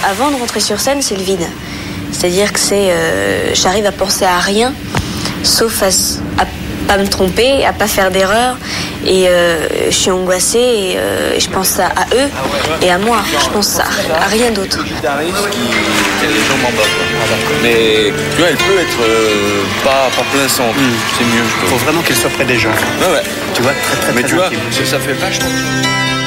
avant de rentrer sur scène, c'est le vide. C'est-à-dire que j'arrive à penser à rien, sauf à pas me tromper, à pas faire d'erreur. Et je suis angoissée et je pense à eux et à moi. Je pense à rien d'autre. Qui a les jambes en bas. Mais tu vois, elle peut être pas plein centre. C'est mieux. Il faut vraiment qu'elle soit près des gens. Ouais. Tu vois, très mais très tu vois, intime. ça fait vachement.